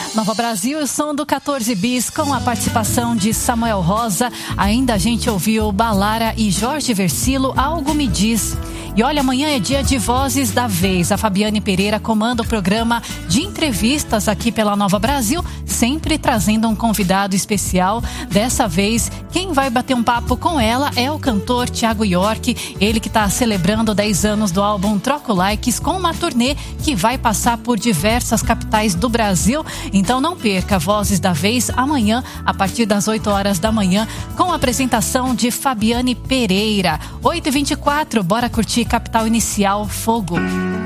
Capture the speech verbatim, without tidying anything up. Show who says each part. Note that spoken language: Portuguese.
Speaker 1: Nova Brasil, o som do quatorze bis com a participação de Samuel Rosa. Ainda a gente ouviu Balara e Jorge Versilo, Algo Me Diz. E olha, amanhã é dia de Vozes da Vez. A Fabiane Pereira comanda o programa de entrevistas aqui pela Nova Brasil, sempre trazendo um convidado especial. Dessa vez, quem vai bater um papo com ela é o cantor Thiago York, ele que está celebrando dez anos do álbum Troco Likes, com uma turnê que vai passar por diversas capitais do Brasil. Então não perca Vozes da Vez amanhã, a partir das oito horas da manhã, com a apresentação de Fabiane Pereira. oito e vinte e quatro, bora curtir Capital Inicial, Fogo.